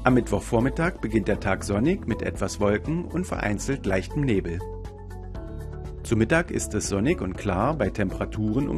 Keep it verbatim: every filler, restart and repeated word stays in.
Am Mittwochvormittag beginnt der Tag sonnig mit etwas Wolken und vereinzelt leichtem Nebel. Zu Mittag ist es sonnig und klar bei Temperaturen um